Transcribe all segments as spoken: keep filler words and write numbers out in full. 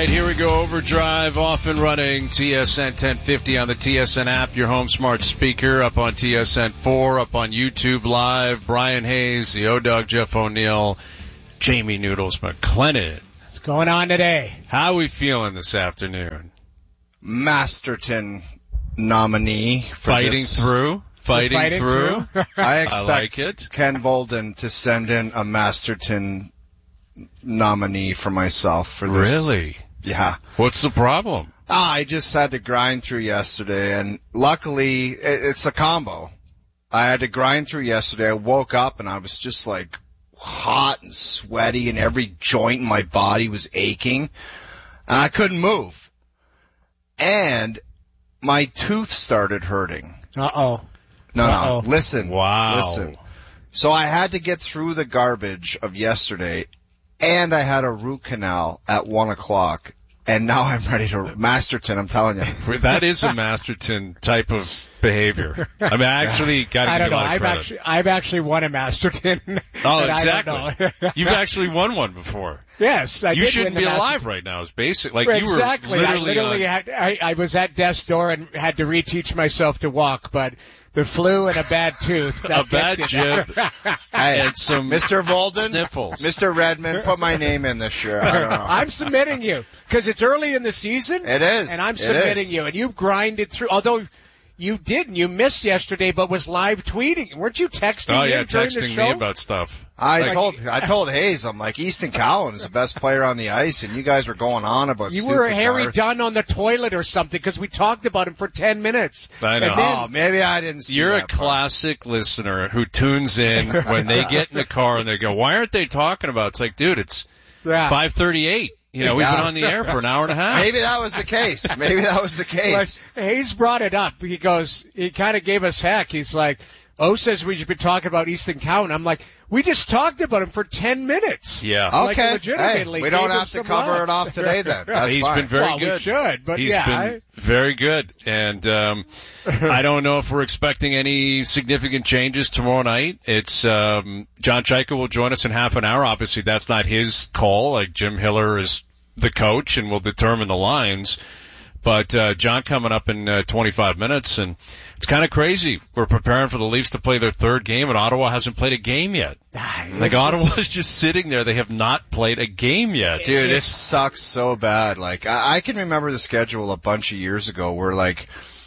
right, here we go. Overdrive, off and running. T S N ten fifty on the T S N app, your home smart speaker, up on T S N four, up on YouTube Live. Brian Hayes, the O-Dog, Jeff O'Neill, Jamie Noodles McLennan. What's going on today? How are we feeling this afternoon? Masterton nominee. For Fighting this. through? Fighting, fighting through? through? I expect I like it. Ken Bolden to send in a Masterton nominee for myself for this. Really? Yeah. What's the problem? Ah, I just had to grind through yesterday, and luckily it, it's a combo. I had to grind through yesterday. I woke up and I was just like hot and sweaty, and every joint in my body was aching, and I couldn't move. And my tooth started hurting. Uh-oh. No, Uh-oh. no, listen. Wow. Listen. So I had to get through the garbage of yesterday, and I had a root canal at one o'clock, and now I'm ready to Masterton, I'm telling you. That is a Masterton type of behavior. I mean, I actually got to I give don't you know. a lot of I've credit. actually, I've actually won a Masterton. Oh, but I don't exactly. know. You've actually won one before. Yes, I You did shouldn't win be the alive Masterton. right now. It's basic. Like exactly. you were I literally, literally on, had, I, I was at death's door and had to reteach myself to walk, but the flu and a bad tooth. That a bad gets you. jib Hey, and some Mister Bolden, sniffles. Mister Redmond, put my name in this year. I don't know. I'm submitting you because it's early in the season. It is. And I'm It submitting is. you, and you grinded through. Although you didn't, you missed yesterday, but was live tweeting. Weren't you texting? Oh in yeah, during the texting show? me about stuff. I Like- told I told Hayes, I'm like, Easton Cowan is the best player on the ice, and you guys were going on about You stupid were Harry cars. Dunn on the toilet or something because we talked about him for ten minutes. I know. And then, Oh, maybe I didn't see You're a that part. classic listener who tunes in when they get in the car and they go, "Why aren't they talking about?" It's like, dude, it's yeah. five thirty-eight. You know, we've Yeah. been on the air for an hour and a half. Maybe that was the case. Maybe that was the case. Like, Hayes brought it up. He goes, he kind of gave us heck. He's like, O says we should be talking about Easton Cowan. I'm like, we just talked about him for ten minutes. Yeah. Like, Okay. legitimately Hey, we don't gave him have to some cover love. it off today then. That's He's fine. been very well, good. we should, but He's yeah. been I- very good, and um, I don't know if we're expecting any significant changes tomorrow night. It's um, John Chaika will join us in half an hour. Obviously, that's not his call. Like Jim Hiller is the coach and will determine the lines. But uh, John coming up in uh, twenty-five minutes, and it's kind of crazy. We're preparing for the Leafs to play their third game, and Ottawa hasn't played a game yet. Like Ottawa's just sitting there; they have not played a game yet. Dude, it sucks so bad. Like, I, I can remember the schedule a bunch of years ago where, like,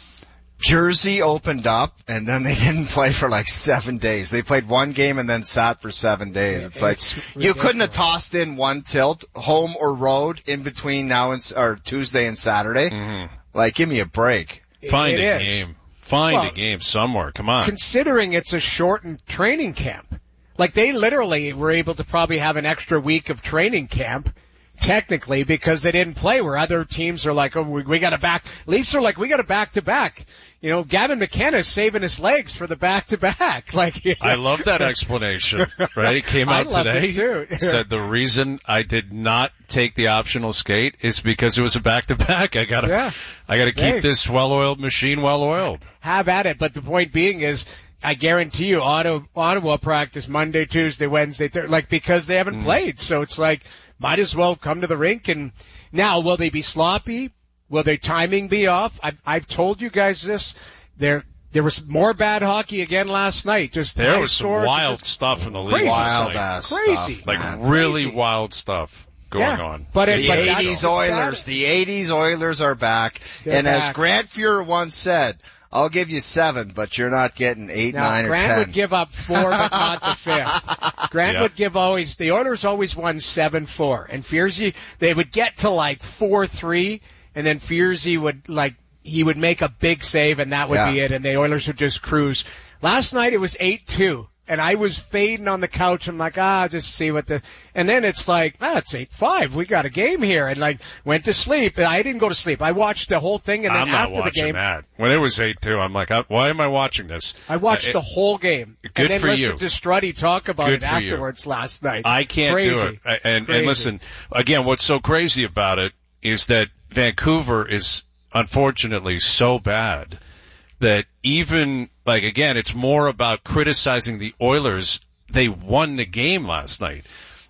Jersey opened up, and then they didn't play for, like, seven days. They played one game and then sat for seven days. It's like, It's you couldn't have ridiculous. tossed in one tilt, home or road, in between now and, or Tuesday and Saturday. Mhm. Like, give me a break. Find It a is. game. Find Well, a game somewhere. Come on. Considering it's a shortened training camp. Like they literally were able to probably have an extra week of training camp, technically, because they didn't play where other teams are like, oh, we, we got to back. Leafs are like, we got to back to back. You know, Gavin McKenna's saving his legs for the back to back. Like, you know. I love that explanation, right? It came I out loved today. it too. It said the reason I did not take the optional skate is because it was a back to back. I gotta, Yeah. I gotta keep Hey. this well-oiled machine well-oiled. Have at it. But the point being is, I guarantee you, Ottawa, Ottawa practice Monday, Tuesday, Wednesday, Thursday, like because they haven't Mm. played. So it's like, might as well come to the rink. And now, will they be sloppy? Will their timing be off? I've, I've told you guys this. There, there was more bad hockey again last night. Just There high was some scores, wild just stuff in the league. Crazy. last Wild night. ass Crazy. stuff. Like man. really Crazy. wild stuff going yeah. on. But it, The but that's- eighties it's Oilers. that- The eighties Oilers are back. They're and as back. Grant Fuhrer once said, I'll give you seven, but you're not getting eight, Now, nine, Grant or ten. would give up four, but not the fifth. Grant Yeah. would give always, the Oilers always won seven four. And Fierzy, they would get to like four three, and then Fierzy would like, he would make a big save, and that would Yeah. be it, and the Oilers would just cruise. Last night it was eight two, and I was fading on the couch. I'm like, ah, just see what the, and then it's like, ah, it's eight five. We got a game here, and like, went to sleep. And I didn't go to sleep. I watched the whole thing, and then I'm not after the watching game, that. When it was eight two, I'm like, I- why am I watching this? I watched Uh, the whole game. Good and then for listened you. to Strutty talk about Good it for you. afterwards last night. I can't Crazy. do it. I- And, Crazy. and listen, again, what's so crazy about it is that Vancouver is unfortunately so bad that even, like, again, it's more about criticizing the Oilers. They won the game last night.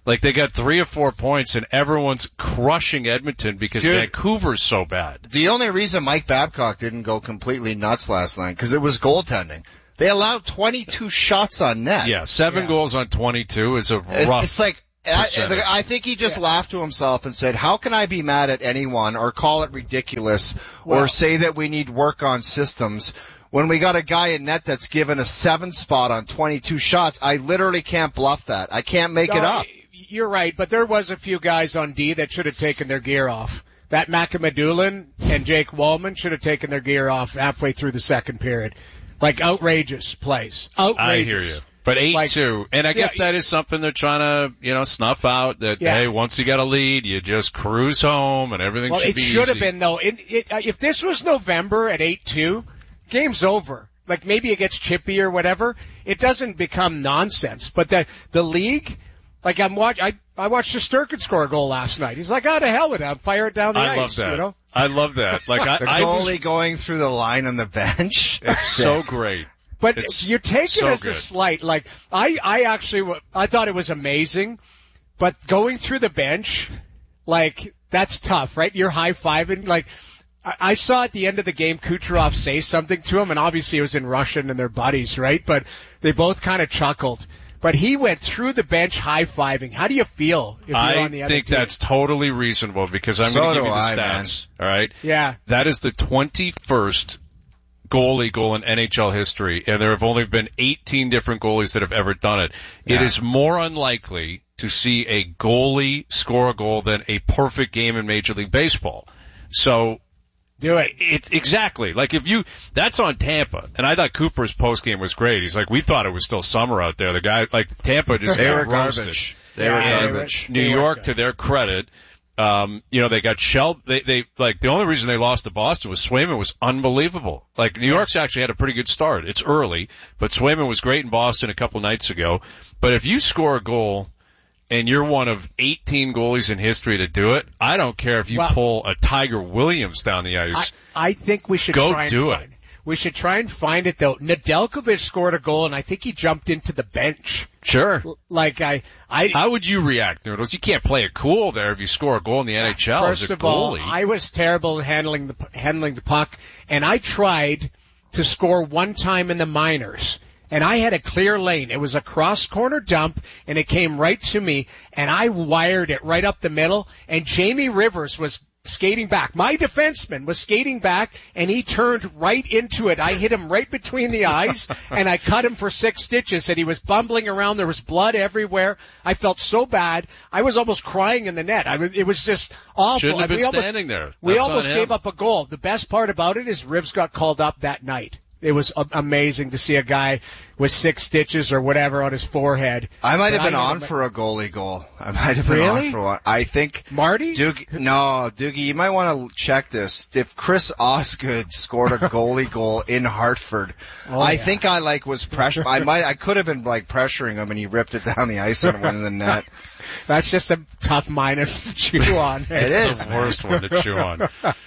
Like they got three or four points and everyone's crushing Edmonton because Dude, Vancouver's so bad. The only reason Mike Babcock didn't go completely nuts last night because it was goaltending. They allowed twenty-two shots on net. Yeah, seven Yeah. goals on twenty-two is a It's, rough. it's like I, percentage. I think he just yeah. laughed to himself and said, "How can I be mad at anyone or call it ridiculous well, or say that we need work on systems?" When we got a guy in net that's given a seven spot on twenty-two shots, I literally can't bluff that. I can't make no, it up. You're right, but there was a few guys on D that should have taken their gear off. That Macamadoulin and Jake Wallman should have taken their gear off halfway through the second period. Like outrageous plays. Outrageous. I hear you. But eight two, like, and I guess yeah, that is something they're trying to, you know, snuff out. That yeah. hey, once you get a lead, you just cruise home and everything well, should be easy. Well, it should have been though. It, it, uh, if this was November at eight two, game's over. Like maybe it gets chippy or whatever. It doesn't become nonsense. But the the league, like I'm watch, I I watched Shesterkin score a goal last night. He's like, oh, to hell with it, I'll fire it down the I ice. love that. You know? I love that. Like I, the I goalie just, going through the line on the bench. It's so great. But it's you take so it as good. a slight. Like I, I actually, I thought it was amazing, but going through the bench, like that's tough, right? You're high fiving. Like I, I saw at the end of the game, Kucherov say something to him, and obviously it was in Russian and they're buddies, right? But they both kind of chuckled. But he went through the bench high fiving. How do you feel if you're I on the other think team? that's totally reasonable because I'm So going to give do you the I, stats. Man. All right. Yeah. That is the twenty-first goalie goal in N H L history, and there have only been eighteen different goalies that have ever done it. Yeah. It is more unlikely to see a goalie score a goal than a perfect game in Major League Baseball. So, do it. It's exactly like if you, that's on Tampa. And I thought Cooper's post game was great. He's like, we thought it was still summer out there. The guy, like Tampa just they got were roasted. garbage. They yeah, were garbage. New they York, were to their credit, Um, you know, they got shelled. They, they, like, the only reason they lost to Boston was Swayman was unbelievable. Like, New York's actually had a pretty good start. It's early, but Swayman was great in Boston a couple nights ago. But if you score a goal and you're one of eighteen goalies in history to do it, I don't care if you well, pull a Tiger Williams down the ice. I, I think we should go try and do find it. We should try and find it though. Nedeljkovic scored a goal, and I think he jumped into the bench. Sure. Like I, I. How would you react, Noodles? You can't play it cool there if you score a goal in the N H L First as a of goalie. all, I was terrible at handling the handling the puck, and I tried to score one time in the minors. And I had a clear lane. It was a cross corner dump, and it came right to me, and I wired it right up the middle. And Jamie Rivers was skating back. My defenseman was skating back, and he turned right into it. I hit him right between the eyes, and I cut him for six stitches, and he was bumbling around. There was blood everywhere. I felt so bad. I was almost crying in the net. I was, it was just awful. Shouldn't have been we almost, standing there. That's we almost on him. gave up a goal. The best part about it is Rivs got called up that night. It was amazing to see a guy with six stitches or whatever on his forehead. I might have but been I on for a goalie goal. I might have been really? on for one. I think Marty? Doogie, no, Doogie, you might want to check this. If Chris Osgood scored a goalie goal in Hartford, oh, I yeah. think I like was pressure. I might, I could have been like pressuring him, and he ripped it down the ice and went in the net. That's just a tough minus to chew on. It it's is the worst one to chew on.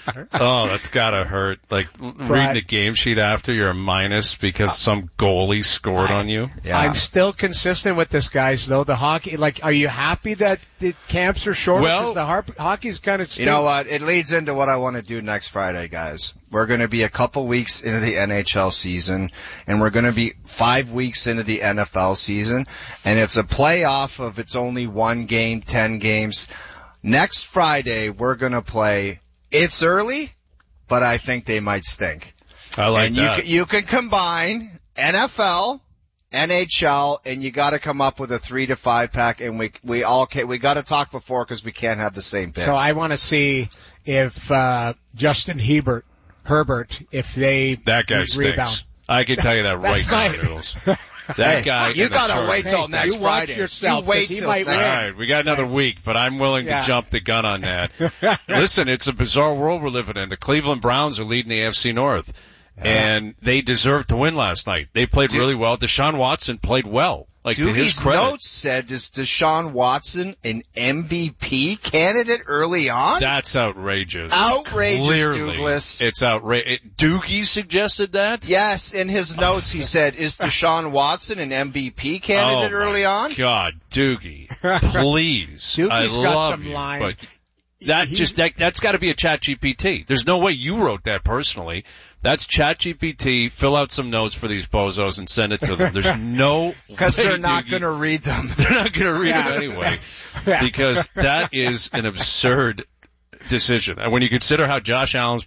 Oh, that's gotta hurt. Like but, reading the game sheet after you're a minus because some goalie scored I, on you. Yeah. I'm still consistent with this, guys. Though the hockey, like, are you happy that the camps are shorter? Well, because the harp, hockey's kind of. You know what? It leads into what I want to do next Friday, guys. We're going to be a couple weeks into the N H L season, and we're going to be five weeks into the N F L season, and it's a playoff of it's only one game, ten games. Next Friday, we're going to play. It's early, but I think they might stink. I like and that. You can, you can combine N F L, N H L, and you got to come up with a three to five pack. And we we all can, we got to talk before because we can't have the same picks. So I want to see if uh Justin Hebert, Herbert, if they that guy rebound. stinks. I can tell you that right That's now, my- Noodles. That hey, guy. you in the gotta shorts wait till stinks. next You watch Friday. yourself, you wait 'cause he till might next win. All right, we got another week, but I'm willing Yeah. to jump the gun on that. Listen, it's a bizarre world we're living in. The Cleveland Browns are leading the A F C North, Yeah. and they deserved to win last night. They played Dude. really well. Deshaun Watson played well. Like, to his Doogie's credit. notes said, is Deshaun Watson an M V P candidate early on? That's outrageous. Outrageous, Clearly, Douglas. It's outrageous. Doogie suggested that? Yes, in his notes he said, is Deshaun Watson an M V P candidate oh early my on? God, Doogie, please. Doogie's I got love some you, lines. but that He- just that, that's got to be a Chat G P T. There's no way you wrote that personally. That's Chat G P T. Fill out some notes for these bozos and send it to them. There's no Because way, they're not Doogie- going to read them. They're not going to read Yeah. them anyway, Yeah. because that is an absurd decision. And when you consider how Josh Allen's